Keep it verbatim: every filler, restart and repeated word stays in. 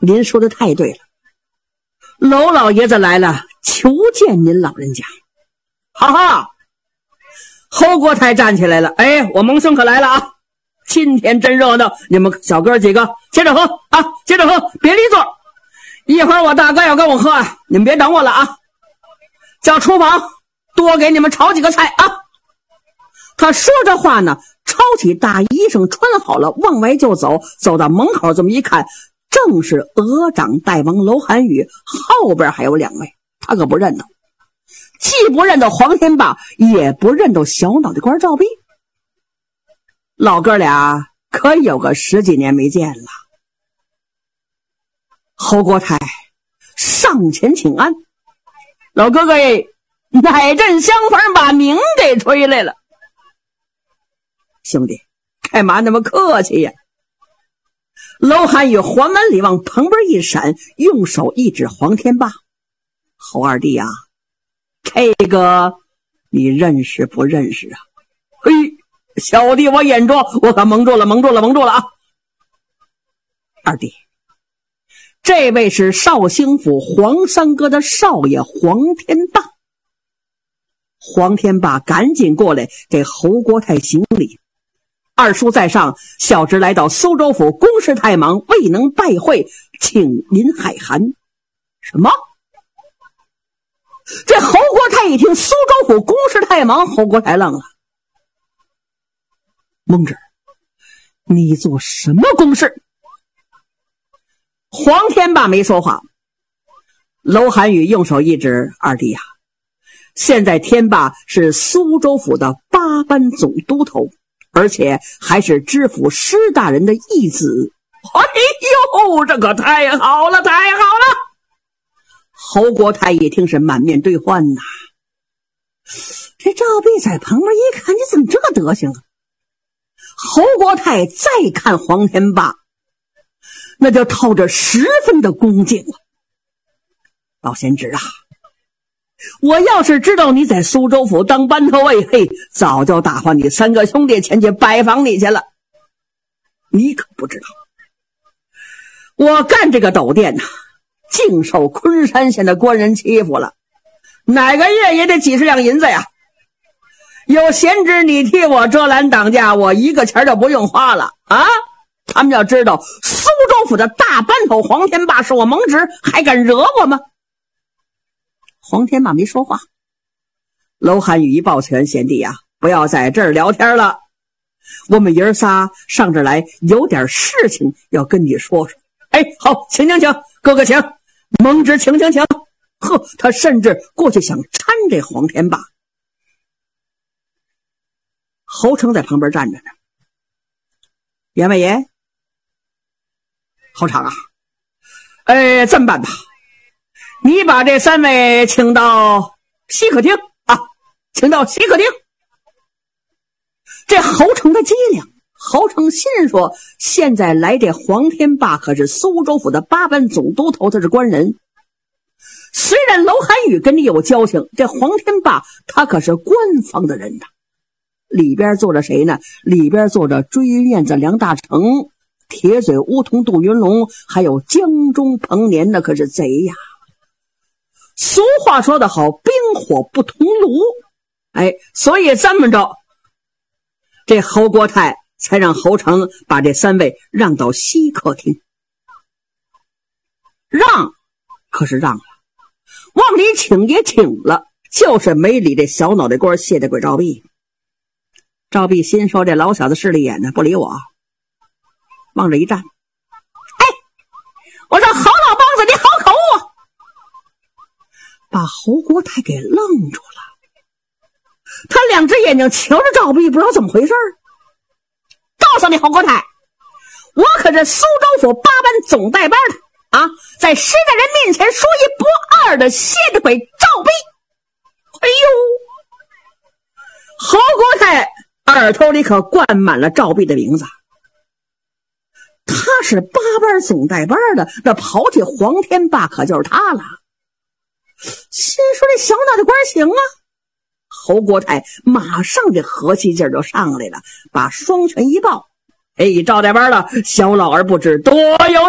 您说的太对了，娄老爷子来了，求见您老人家。哈哈，侯国泰站起来了，哎，我蒙兄可来了啊！今天真热闹，你们小哥几个接着喝啊，接着喝，别离座。一会儿我大哥要跟我喝啊，你们别等我了啊！叫厨房多给你们炒几个菜啊！他说着话呢，抄起大衣裳穿好了，往外就走。走到门口这么一看，正是额长大王娄寒雨，后边还有两位，他可不认得，既不认得黄天霸，也不认得小脑袋瓜赵弼。老哥俩可有个十几年没见了。侯国泰上前请安，老哥哥哎，哪阵相逢把名给吹来了。兄弟，干嘛那么客气呀？娄寒雨环完礼往旁边一闪，用手一指黄天霸，侯二弟啊，这个你认识不认识啊？嘿，小弟我眼拙，我可蒙住了蒙住了蒙住了啊！二弟，这位是绍兴府黄三哥的少爷黄天霸。黄天霸赶紧过来给侯国泰行礼。二叔在上，小侄来到苏州府，公事太忙，未能拜会，请您海涵。什么？这侯国泰一听苏州府公事太忙，侯国泰愣了。蒙侄，你做什么公事？黄天霸没说话。娄寒雨用手一指，二弟呀、啊，现在天霸是苏州府的八班总督头，而且还是知府施大人的义子。哎呦，这可太好了，太好了！侯国泰一听是满面兑换呐。这赵弼在旁边一看，你怎么这德行啊？侯国泰再看黄天霸，那就透着十分的恭敬了。老贤侄啊，我要是知道你在苏州府当班头卫，嘿，早就打发你三个兄弟前去拜访你去了。你可不知道，我干这个斗店呐、啊，净受昆山县的官人欺负了，哪个月也得几十两银子呀。有贤侄你替我遮拦挡驾，我一个钱都不用花了啊！他们要知道苏州府的大班头黄天霸是我蒙侄，还敢惹我吗？黄天霸没说话。娄寒雨一抱拳，贤弟啊，不要在这儿聊天了，我们爷儿仨上这儿来有点事情要跟你说说。哎，好，请请请，哥哥请，蒙侄请请请。呵，他甚至过去想搀这黄天霸。侯成在旁边站着呢。员外爷，侯长啊，呃，这么办吧，你把这三位请到西客厅啊，请到西客厅。这侯成的机灵，侯成心说，现在来这黄天霸可是苏州府的八班总督头，他是官人。虽然娄寒雨跟你有交情，这黄天霸他可是官方的人呐。里边坐着谁呢？里边坐着追面子梁大成、铁嘴乌童杜云龙，还有江中彭年，那可是贼呀。俗话说得好，冰火不同炉。哎，所以这么着，这侯国泰才让侯成把这三位让到西客厅。让可是让了，往里请也请了，就是没理这小脑袋瓜谢的鬼赵弼。赵弼心说，这老小子势利眼呢，不理我，往这一站。哎，我说侯老梆子，你好口啊！把侯国泰给愣住了，他两只眼睛瞧着赵弼，不知道怎么回事。告诉你侯国泰，我可是苏州府八班总带班的啊，在施大人面前说一不二的蝎子鬼赵弼。哎呦，侯国泰耳朵里可灌满了赵弼的名字。他是八班总带班的，那跑起黄天霸可就是他了。心说这小脑袋瓜行啊，侯国泰马上这和气劲就上来了，把双拳一抱。哎，赵带班了，小老儿不知多有